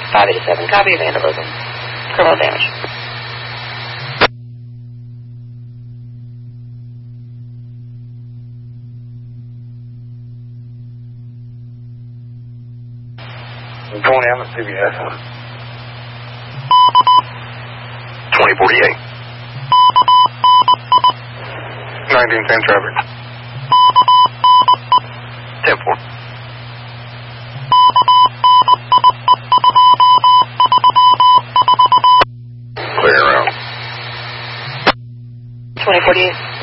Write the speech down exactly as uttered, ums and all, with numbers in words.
five eighty-seven, copy of vandalism. Criminal damage. I'm going down to C B S. twenty forty-eight. nineteen ten traffic. ten four. Clear around. twenty forty-eight.